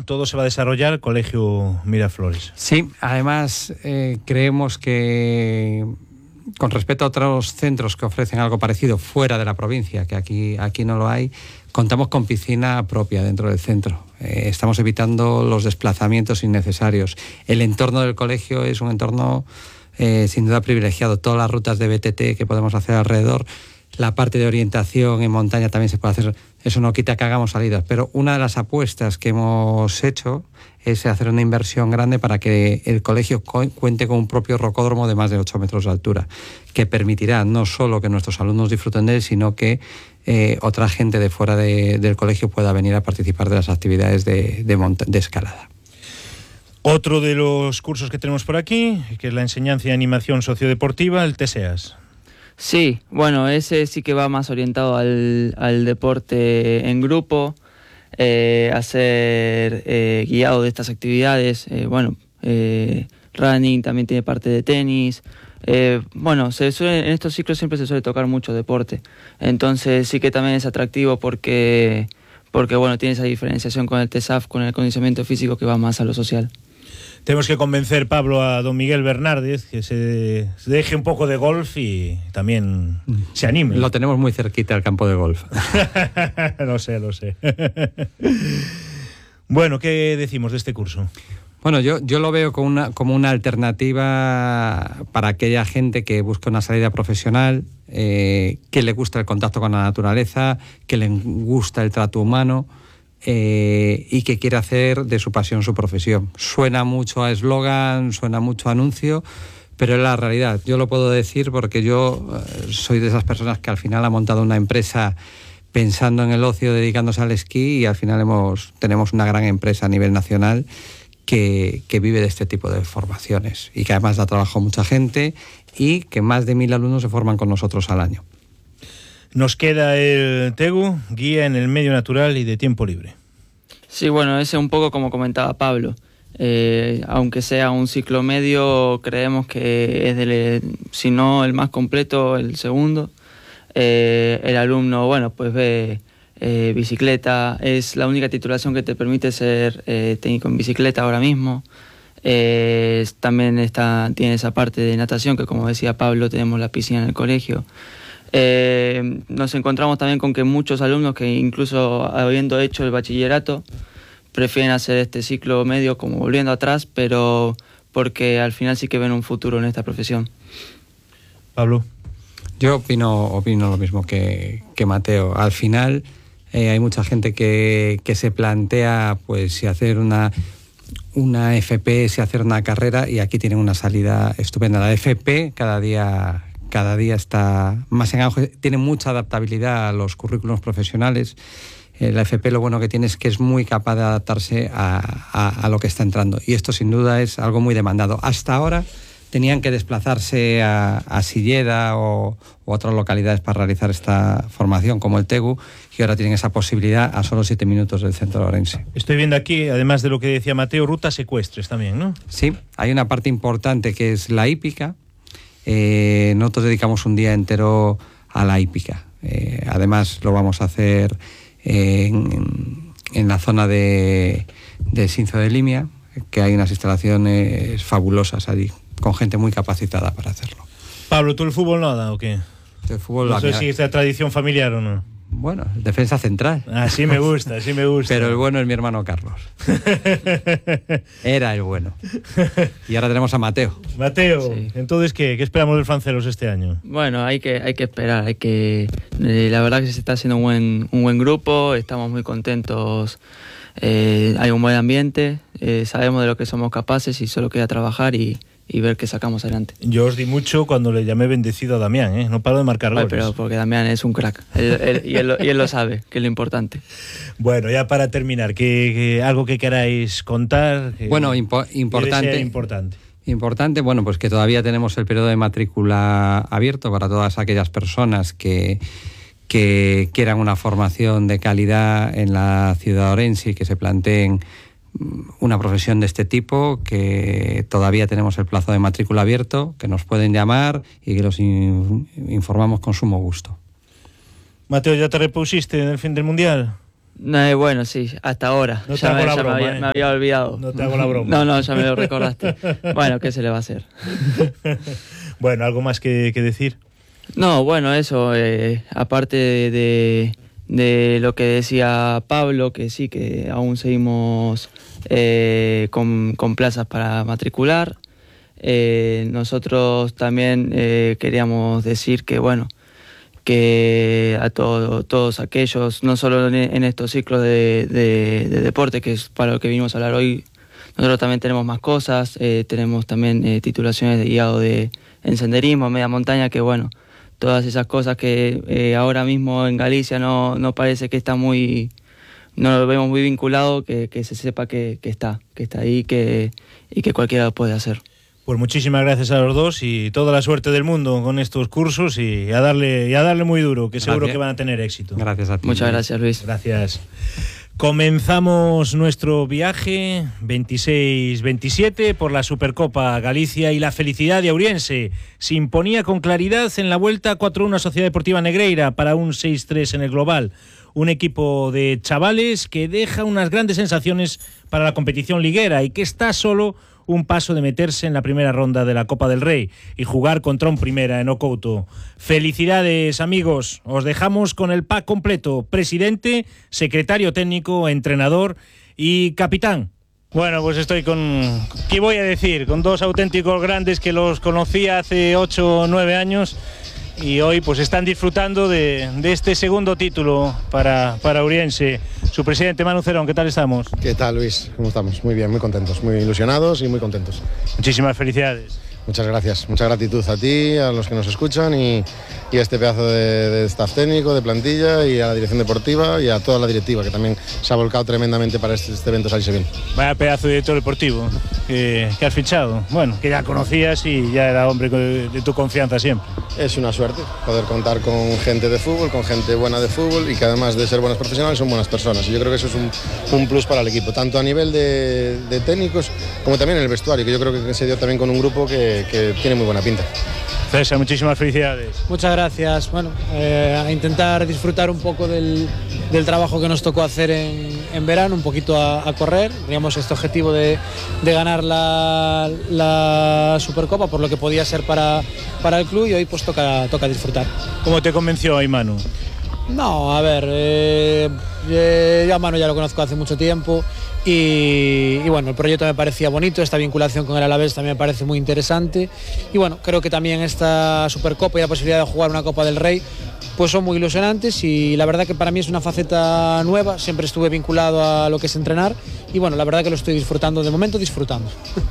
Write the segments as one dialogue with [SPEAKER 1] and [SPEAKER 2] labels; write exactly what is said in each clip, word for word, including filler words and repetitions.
[SPEAKER 1] todo se va a desarrollar en el Colegio Miraflores.
[SPEAKER 2] Sí, además eh, creemos que con respecto a otros centros que ofrecen algo parecido fuera de la provincia, que aquí, aquí no lo hay, contamos con piscina propia dentro del centro. Eh, estamos evitando los desplazamientos innecesarios. El entorno del colegio es un entorno eh, sin duda privilegiado. Todas las rutas de B T T que podemos hacer alrededor, la parte de orientación en montaña también se puede hacer. Eso no quita que hagamos salidas, pero una de las apuestas que hemos hecho es hacer una inversión grande para que el colegio cuente con un propio rocódromo de más de ocho metros de altura, que permitirá no solo que nuestros alumnos disfruten de él, sino que eh, otra gente de fuera de, del colegio pueda venir a participar de las actividades de, de, monta- de escalada.
[SPEAKER 1] Otro de los cursos que tenemos por aquí, que es la enseñanza y animación sociodeportiva, el T S E A S.
[SPEAKER 3] Sí, bueno, ese sí que va más orientado al, al deporte en grupo, eh, a ser eh, guiado de estas actividades. Eh, bueno, eh, running también tiene parte de tenis. Eh, bueno, se suele, en estos ciclos siempre se suele tocar mucho deporte. Entonces sí que también es atractivo porque, porque bueno, tiene esa diferenciación con el T S A F, con el acondicionamiento físico que va más a lo social.
[SPEAKER 1] Tenemos que convencer, Pablo, a don Miguel Bernárdez que se, se deje un poco de golf y también se anime.
[SPEAKER 2] Lo tenemos muy cerquita al campo de golf.
[SPEAKER 1] Lo sé, lo sé. Bueno, ¿qué decimos de este curso?
[SPEAKER 2] Bueno, yo, yo lo veo como una, como una alternativa para aquella gente que busca una salida profesional, eh, que le gusta el contacto con la naturaleza, que le gusta el trato humano. Eh, y que quiere hacer de su pasión su profesión. Suena mucho a eslogan, suena mucho a anuncio, pero es la realidad. Yo lo puedo decir porque yo eh, soy de esas personas que al final ha montado una empresa pensando en el ocio, dedicándose al esquí, y al final hemos, tenemos una gran empresa a nivel nacional que, que vive de este tipo de formaciones y que además da trabajo a mucha gente y que más de mil alumnos se forman con nosotros al año.
[SPEAKER 1] Nos queda el Tegu, guía en el medio natural y de tiempo libre.
[SPEAKER 3] Sí, bueno, ese un poco como comentaba Pablo. Eh, aunque sea un ciclo medio, creemos que es, del, si no el más completo, el segundo. Eh, el alumno, bueno, pues ve eh, bicicleta, es la única titulación que te permite ser eh, técnico en bicicleta ahora mismo. Eh, también está, tiene esa parte de natación, que como decía Pablo, tenemos la piscina en el colegio. Eh, nos encontramos también con que muchos alumnos que incluso habiendo hecho el bachillerato prefieren hacer este ciclo medio como volviendo atrás, pero porque al final sí que ven un futuro en esta profesión.
[SPEAKER 1] Pablo.
[SPEAKER 2] Yo opino, opino lo mismo que, que Mateo. Al final eh, hay mucha gente que, que se plantea pues si hacer una, una F P, si hacer una carrera, y aquí tienen una salida estupenda. La F P cada día... cada día está más en auge, tiene mucha adaptabilidad a los currículos profesionales. Eh, la F P lo bueno que tiene es que es muy capaz de adaptarse a, a, a lo que está entrando, y esto sin duda es algo muy demandado. Hasta ahora tenían que desplazarse a, a Silleda o, o otras localidades para realizar esta formación, como el Tegu, y ahora tienen esa posibilidad a solo siete minutos del centro de Orense.
[SPEAKER 1] Estoy viendo aquí, además de lo que decía Mateo, rutas ecuestres también, ¿no?
[SPEAKER 2] Sí, hay una parte importante que es la hípica. Eh, nosotros dedicamos un día entero a la hípica. Eh, además lo vamos a hacer en, en la zona de, de Sinzo de Limia, que hay unas instalaciones fabulosas allí, con gente muy capacitada para hacerlo.
[SPEAKER 1] Pablo, ¿tú el fútbol nada o qué?
[SPEAKER 2] El fútbol
[SPEAKER 1] no sé
[SPEAKER 2] mía...
[SPEAKER 1] si es la tradición familiar o no.
[SPEAKER 2] Bueno, defensa central.
[SPEAKER 1] Así me gusta, así me gusta.
[SPEAKER 2] Pero el bueno es mi hermano Carlos. Era el bueno. Y ahora tenemos a Mateo.
[SPEAKER 1] Mateo,
[SPEAKER 3] sí.
[SPEAKER 1] Entonces, ¿qué? ¿Qué esperamos del Franceros este año?
[SPEAKER 3] Bueno, hay que, hay que esperar, hay que... Eh, la verdad que se está haciendo un buen, un buen grupo, estamos muy contentos, eh, hay un buen ambiente, eh, sabemos de lo que somos capaces y solo queda trabajar y... y ver qué sacamos adelante.
[SPEAKER 1] Yo os di mucho cuando le llamé bendecido a Damián, ¿eh? No paro de marcar goles.
[SPEAKER 3] Pero porque Damián es un crack, él, él, y, él, y él lo sabe, que es lo importante.
[SPEAKER 1] Bueno, ya para terminar, ¿qué, qué, algo que queráis contar? Que
[SPEAKER 2] bueno, impo importante,
[SPEAKER 1] importante.
[SPEAKER 2] Importante, bueno, pues que todavía tenemos el periodo de matrícula abierto para todas aquellas personas que, que quieran una formación de calidad en la ciudad de Orense y que se planteen una profesión de este tipo, que todavía tenemos el plazo de matrícula abierto, que nos pueden llamar y que los in informamos con sumo gusto.
[SPEAKER 1] Mateo, ¿ya te repusiste en el fin del Mundial?
[SPEAKER 3] Eh, bueno, sí, hasta ahora.
[SPEAKER 1] No te
[SPEAKER 3] ya
[SPEAKER 1] hago
[SPEAKER 3] me,
[SPEAKER 1] la
[SPEAKER 3] ya
[SPEAKER 1] broma,
[SPEAKER 3] me, había,
[SPEAKER 1] eh.
[SPEAKER 3] me había olvidado.
[SPEAKER 1] No te hago la broma.
[SPEAKER 3] No, no, ya me lo recordaste. Bueno, ¿qué se le va a hacer?
[SPEAKER 1] Bueno, ¿algo más que, que decir?
[SPEAKER 3] No, bueno, eso, eh, aparte de, de, de lo que decía Pablo, que sí, que aún seguimos eh, con, con plazas para matricular. Eh, nosotros también eh, queríamos decir que, bueno, que a todo, todos aquellos, no solo en, en estos ciclos de, de, de deporte, que es para lo que vinimos a hablar hoy, nosotros también tenemos más cosas, eh, tenemos también eh, titulaciones de guiado de en senderismo, media montaña, que bueno, todas esas cosas que eh, ahora mismo en Galicia no, no parece que está muy, no lo vemos muy vinculado, que, que se sepa que, que está, que está ahí que, y que cualquiera lo puede hacer.
[SPEAKER 1] Pues muchísimas gracias a los dos y toda la suerte del mundo con estos cursos y a darle, y a darle muy duro, que seguro
[SPEAKER 2] Gracias.
[SPEAKER 1] que van a tener éxito.
[SPEAKER 2] Gracias a ti.
[SPEAKER 3] Muchas gracias, Luis.
[SPEAKER 1] Gracias. Comenzamos nuestro viaje veintiséis veintisiete por la Supercopa Galicia y la felicidad de Auriense se imponía con claridad en la vuelta cuatro uno a Sociedad Deportiva Negreira para un seis tres en el global. Un equipo de chavales que deja unas grandes sensaciones para la competición liguera y que está solo un paso de meterse en la primera ronda de la Copa del Rey y jugar contra un primera en Ocouto. Felicidades, amigos. Os dejamos con el pack completo: presidente, secretario técnico, entrenador y capitán. Bueno, pues estoy con, ¿qué voy a decir? Con dos auténticos grandes que los conocí hace ocho o nueve años y hoy pues están disfrutando de, de este segundo título para, para Auriense. Su presidente, Manu Cerón, ¿qué tal estamos?
[SPEAKER 4] ¿Qué tal, Luis? ¿Cómo estamos? Muy bien, muy contentos, muy ilusionados y muy contentos.
[SPEAKER 1] Muchísimas felicidades.
[SPEAKER 4] Muchas gracias, mucha gratitud a ti, a los que nos escuchan y, y a este pedazo de, de staff técnico, de plantilla y a la dirección deportiva y a toda la directiva que también se ha volcado tremendamente para este, este evento salirse bien.
[SPEAKER 1] Vaya pedazo de director deportivo que, que has fichado. Bueno, que ya conocías y ya era hombre de, de tu confianza siempre.
[SPEAKER 4] Es una suerte poder contar con gente de fútbol, con gente buena de fútbol y que además de ser buenos profesionales son buenas personas. Y yo creo que eso es un, un plus para el equipo, tanto a nivel de, de técnicos como también en el vestuario, que yo creo que se dio también con un grupo que que tiene muy buena pinta.
[SPEAKER 1] César, muchísimas felicidades.
[SPEAKER 5] Muchas gracias. Bueno, eh, a intentar disfrutar un poco del, del trabajo que nos tocó hacer en, en verano, un poquito a, a correr. Teníamos este objetivo de, de ganar la, la Supercopa, por lo que podía ser para, para el club, y hoy pues toca, toca disfrutar.
[SPEAKER 1] ¿Cómo te convenció hoy, Manu?
[SPEAKER 5] No, a ver, eh, eh, yo a Manu ya lo conozco hace mucho tiempo y, y bueno, el proyecto me parecía bonito, esta vinculación con el Alavés también me parece muy interesante y bueno, creo que también esta Supercopa y la posibilidad de jugar una Copa del Rey pues son muy ilusionantes y la verdad que para mí es una faceta nueva, siempre estuve vinculado a lo que es entrenar y bueno, la verdad que lo estoy disfrutando, de momento disfrutando.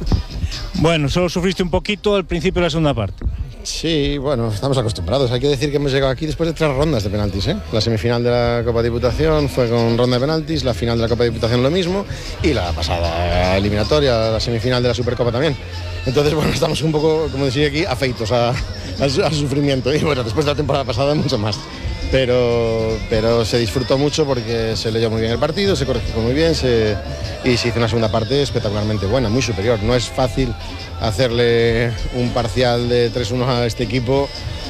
[SPEAKER 1] Bueno, solo sufriste un poquito al principio de la segunda parte.
[SPEAKER 4] Sí, bueno, estamos acostumbrados. Hay que decir que hemos llegado aquí después de tres rondas de penaltis, ¿eh? La semifinal de la Copa de Diputación fue con ronda de penaltis, la final de la Copa de Diputación lo mismo y la pasada eliminatoria, la semifinal de la Supercopa también. Entonces, bueno, estamos un poco, como decía aquí, afeitos a, a, al sufrimiento y bueno, después de la temporada pasada mucho más. Pero, pero se disfrutó mucho porque se leyó muy bien el partido, se corrigió muy bien se, y se hizo una segunda parte espectacularmente buena, muy superior. No es fácil hacerle un parcial de tres uno a este equipo.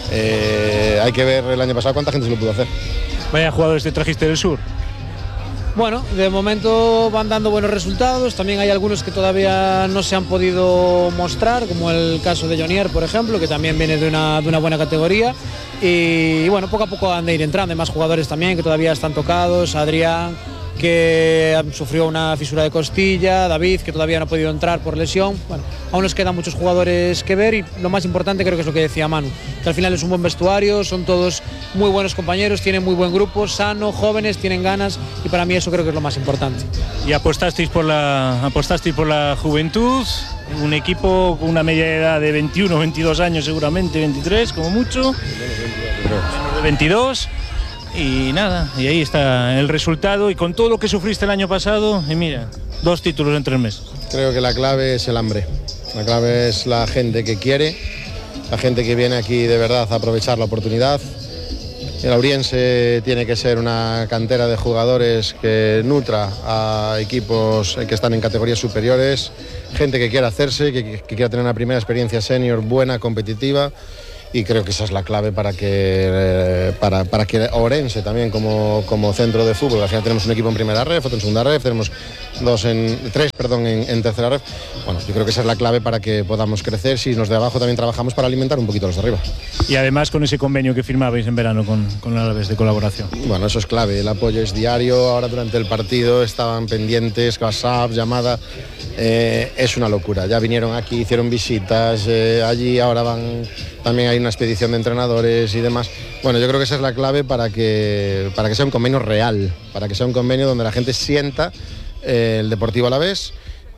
[SPEAKER 4] Eh, hay que ver el año pasado cuánta gente se lo pudo hacer.
[SPEAKER 1] Vaya jugadores te trajiste del sur.
[SPEAKER 5] Bueno, de momento van dando buenos resultados, también hay algunos que todavía no se han podido mostrar, como el caso de Jonier, por ejemplo, que también viene de una, de una buena categoría y, y bueno, poco a poco han de ir entrando, hay más jugadores también que todavía están tocados, Adrián, que sufrió una fisura de costilla, David, que todavía no ha podido entrar por lesión. Bueno, aún nos quedan muchos jugadores que ver y lo más importante creo que es lo que decía Manu, que al final es un buen vestuario, son todos muy buenos compañeros, tienen muy buen grupo, sano, jóvenes, tienen ganas y para mí eso creo que es lo más importante.
[SPEAKER 1] Y apostasteis por la, apostasteis por la juventud, un equipo con una media de edad de veintiuno, veintidós años seguramente, veintitrés como mucho, menos de veintidós. Y nada, y ahí está el resultado y con todo lo que sufriste el año pasado, y mira, dos títulos en tres meses.
[SPEAKER 4] Creo que la clave es el hambre, la clave es la gente que quiere, la gente que viene aquí de verdad a aprovechar la oportunidad. El Auriense tiene que ser una cantera de jugadores que nutra a equipos que están en categorías superiores, gente que quiera hacerse, que, que quiera tener una primera experiencia senior buena, competitiva. y creo que esa es la clave para que eh, para, para que Ourense también como, como centro de fútbol, al final tenemos un equipo en primera ref, otro en segunda ref, tenemos dos en tres, perdón, en, en tercera ref. Bueno, yo creo que esa es la clave para que podamos crecer, si los de abajo también trabajamos para alimentar un poquito a los de arriba.
[SPEAKER 1] Y además con ese convenio que firmabais en verano con, con la Alavés de colaboración.
[SPEAKER 4] Bueno, eso es clave, el apoyo es diario, ahora durante el partido estaban pendientes, WhatsApp, llamada, eh, es una locura, ya vinieron aquí, hicieron visitas, eh, allí ahora van, también hay una expedición de entrenadores y demás. Bueno, yo creo que esa es la clave para que, para que sea un convenio real, para que sea un convenio donde la gente sienta eh, el Deportivo Alavés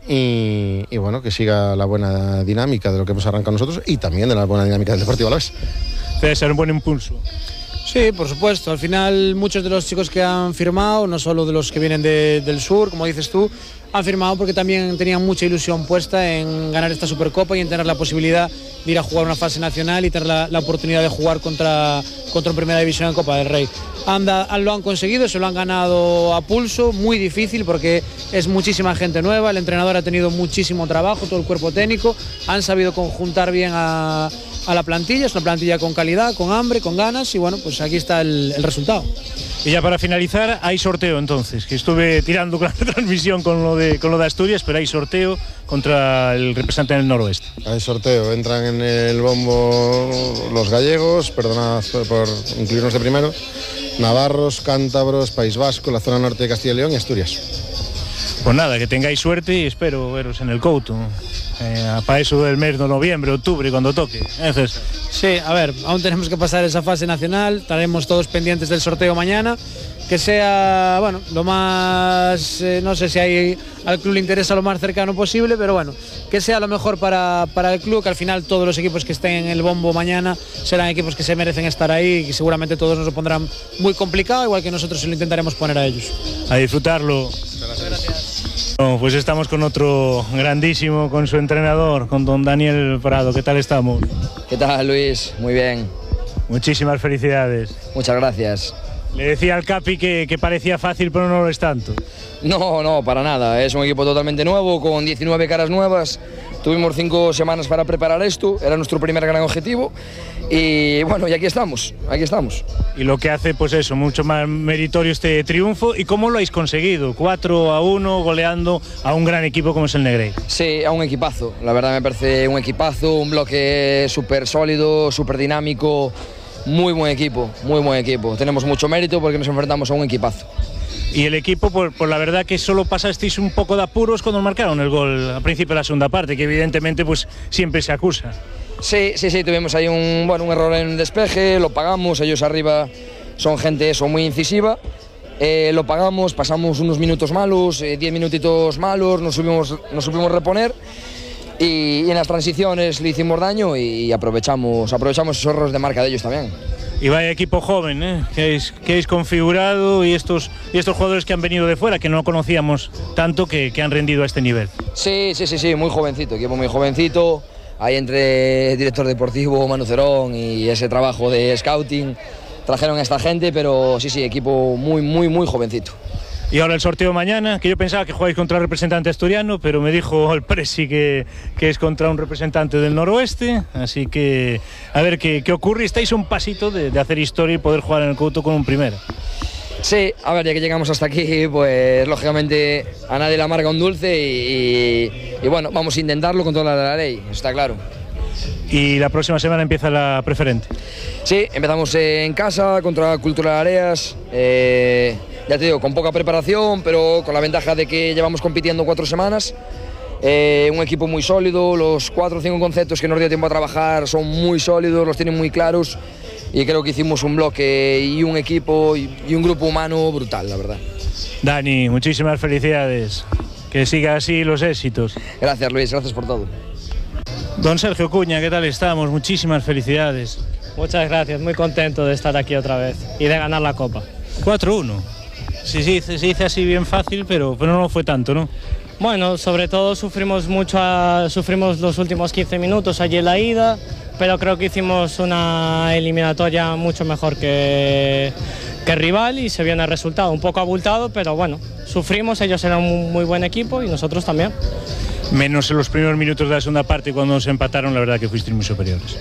[SPEAKER 4] y, y bueno, que siga la buena dinámica de lo que hemos arrancado nosotros y también de la buena dinámica del Deportivo Alavés.
[SPEAKER 1] Debe ser un buen impulso.
[SPEAKER 5] Sí, por supuesto. Al final muchos de los chicos que han firmado, no solo de los que vienen de, del sur, como dices tú, han firmado porque también tenían mucha ilusión puesta en ganar esta Supercopa y en tener la posibilidad de ir a jugar una fase nacional y tener la, la oportunidad de jugar contra, contra una primera división en Copa del Rey. Anda, lo han conseguido, se lo han ganado a pulso, muy difícil porque es muchísima gente nueva, el entrenador ha tenido muchísimo trabajo, todo el cuerpo técnico, han sabido conjuntar bien a, a la plantilla, es una plantilla con calidad, con hambre, con ganas y bueno, pues aquí está el, el resultado.
[SPEAKER 1] Y ya para finalizar, hay sorteo entonces, que estuve tirando con la transmisión con lo de, con lo de Asturias, pero hay sorteo contra el representante del noroeste.
[SPEAKER 4] Hay sorteo, entran en el bombo los gallegos, perdonad por incluirnos de primero, navarros, cántabros, País Vasco, la zona norte de Castilla y León y Asturias.
[SPEAKER 1] Pues nada, que tengáis suerte y espero veros en el Couto, eh, para eso del mes de noviembre, octubre, cuando toque. Entonces,
[SPEAKER 5] sí, a ver, aún tenemos que pasar esa fase nacional, estaremos todos pendientes del sorteo mañana, que sea, bueno, lo más, eh, no sé si hay, al club le interesa lo más cercano posible, pero bueno, que sea lo mejor para, para el club, que al final todos los equipos que estén en el bombo mañana serán equipos que se merecen estar ahí y seguramente todos nos lo pondrán muy complicado, igual que nosotros se lo intentaremos poner a ellos.
[SPEAKER 1] A disfrutarlo.
[SPEAKER 5] Muchas gracias.
[SPEAKER 1] No, pues estamos con otro grandísimo, con su entrenador, con don Daniel Prado. ¿Qué tal estamos?
[SPEAKER 6] ¿Qué tal, Luis? Muy bien.
[SPEAKER 1] Muchísimas felicidades.
[SPEAKER 6] Muchas gracias.
[SPEAKER 1] Le decía al Capi que, que parecía fácil, pero no lo es tanto.
[SPEAKER 6] No, no, para nada. Es un equipo totalmente nuevo, con diecinueve caras nuevas. Tuvimos cinco semanas para preparar esto, era nuestro primer gran objetivo. Y bueno, y aquí estamos, aquí estamos.
[SPEAKER 1] Y lo que hace, pues eso, mucho más meritorio este triunfo. ¿Y cómo lo habéis conseguido? cuatro a uno, goleando a un gran equipo como es el Negreira.
[SPEAKER 6] Sí, a un equipazo. La verdad me parece un equipazo, un bloque súper sólido, súper dinámico. Muy buen equipo, muy buen equipo. Tenemos mucho mérito porque nos enfrentamos a un equipazo.
[SPEAKER 1] Y el equipo, por, por la verdad que solo pasasteis un poco de apuros cuando marcaron el gol al principio de la segunda parte, que evidentemente pues siempre se acusa.
[SPEAKER 6] Sí, sí, sí, tuvimos ahí un, bueno, un error en el despeje, lo pagamos, ellos arriba son gente eso, muy incisiva, eh, lo pagamos, pasamos unos minutos malos, eh, diez minutitos malos, nos supimos, nos supimos reponer y, y en las transiciones le hicimos daño y aprovechamos, aprovechamos esos errores de marca de ellos también.
[SPEAKER 1] Y vaya equipo joven, ¿eh? que, habéis, que habéis configurado y estos, y estos jugadores que han venido de fuera, que no conocíamos tanto, que, que han rendido a este nivel.
[SPEAKER 6] Sí, sí, sí, sí, muy jovencito, equipo muy jovencito. Ahí entre director deportivo Manu Cerón y ese trabajo de scouting trajeron a esta gente, pero sí, sí, equipo muy, muy, muy jovencito.
[SPEAKER 1] Y ahora el sorteo mañana, que yo pensaba que jugáis contra el representante asturiano, pero me dijo el Presi que, que es contra un representante del noroeste, así que a ver qué, qué ocurre. Estáis un pasito de, de hacer historia y poder jugar en el Couto con un primero.
[SPEAKER 6] Sí, a ver, ya que llegamos hasta aquí, pues lógicamente a nadie le amarga un dulce y, y, y bueno, vamos a intentarlo con toda la, la ley, eso está claro.
[SPEAKER 1] Y la próxima semana empieza la preferente.
[SPEAKER 6] Sí, empezamos en casa contra Cultural Areas, eh, ya te digo, con poca preparación, pero con la ventaja de que llevamos compitiendo cuatro semanas. Eh, un equipo muy sólido, los cuatro o cinco conceptos que nos dio tiempo a trabajar son muy sólidos, los tienen muy claros y creo que hicimos un bloque y un equipo y, y un grupo humano brutal, la verdad.
[SPEAKER 1] Dani, muchísimas felicidades, que siga así los éxitos.
[SPEAKER 6] Gracias, Luis, gracias por todo.
[SPEAKER 1] Don Sergio Cuña, ¿qué tal estamos? Muchísimas felicidades.
[SPEAKER 7] Muchas gracias, muy contento de estar aquí otra vez y de ganar la Copa.
[SPEAKER 1] cuatro uno. Sí, sí, se dice así bien fácil, pero, pero no fue tanto, ¿no?
[SPEAKER 7] Bueno, sobre todo sufrimos mucho, a, sufrimos los últimos quince minutos allí en la ida, pero creo que hicimos una eliminatoria mucho mejor que, que el rival y se vio en el resultado, un poco abultado, pero bueno, sufrimos, ellos eran un muy buen equipo y nosotros también.
[SPEAKER 1] Menos en los primeros minutos de la segunda parte cuando nos empataron, la verdad que fuisteis muy superiores.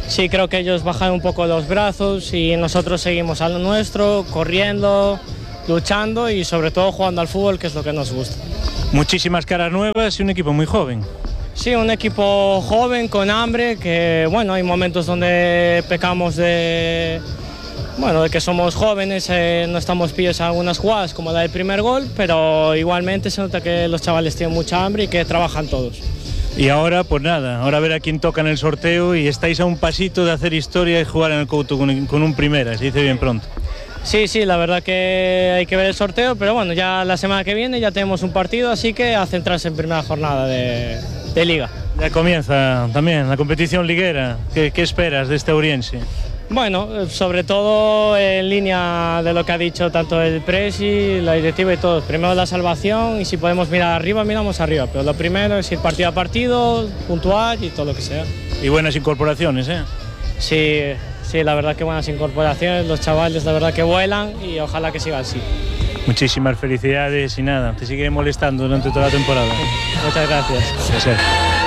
[SPEAKER 7] sí creo que ellos bajan un poco los brazos y nosotros seguimos a lo nuestro, corriendo, luchando y sobre todo jugando al fútbol, que es lo que nos gusta.
[SPEAKER 1] Muchísimas caras nuevas y un equipo muy joven.
[SPEAKER 7] Sí, un equipo joven, con hambre, que bueno, hay momentos donde pecamos de, bueno, de que somos jóvenes, eh, no estamos pillos en algunas jugadas como la del primer gol, pero igualmente se nota que los chavales tienen mucha hambre y que trabajan todos.
[SPEAKER 1] Y ahora, pues nada, ahora a ver a quién toca en el sorteo y estáis a un pasito de hacer historia y jugar en el Couto con, con un primera, se dice bien pronto.
[SPEAKER 7] Sí, sí, la verdad que hay que ver el sorteo, pero bueno, ya la semana que viene ya tenemos un partido, así que a centrarse en primera jornada de, de Liga.
[SPEAKER 1] Ya comienza también la competición liguera. ¿Qué, qué esperas de este Ouriense?
[SPEAKER 7] Bueno, sobre todo en línea de lo que ha dicho tanto el presi, la directiva y todos. Primero la salvación y si podemos mirar arriba, miramos arriba. Pero lo primero es ir partido a partido, puntuar y todo lo que sea.
[SPEAKER 1] Y buenas incorporaciones, ¿eh?
[SPEAKER 7] Sí, sí, la verdad que buenas incorporaciones. Los chavales, la verdad que vuelan y ojalá que siga así.
[SPEAKER 1] Muchísimas felicidades y nada, te sigue molestando durante toda la temporada.
[SPEAKER 7] Muchas gracias.
[SPEAKER 1] Gracias.